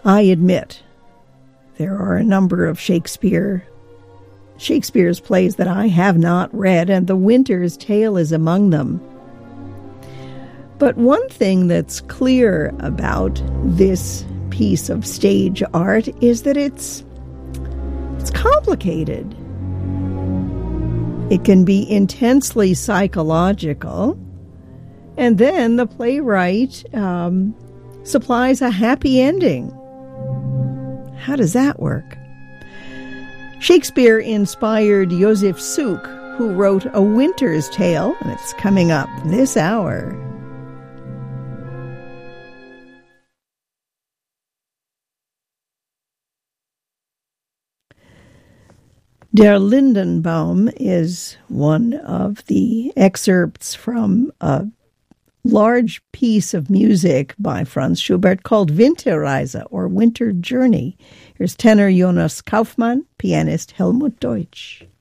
I admit there are a number of Shakespeare's plays that I have not read, and The Winter's Tale is among them. But one thing that's clear about this piece of stage art is that it's complicated. It can be intensely psychological, and then the playwright supplies a happy ending. How does that work? Shakespeare inspired Josef Suk, who wrote A Winter's Tale, and it's coming up this hour. Der Lindenbaum is one of the excerpts from a large piece of music by Franz Schubert called Winterreise, or Winter Journey. Here's tenor Jonas Kaufmann, pianist Helmut Deutsch.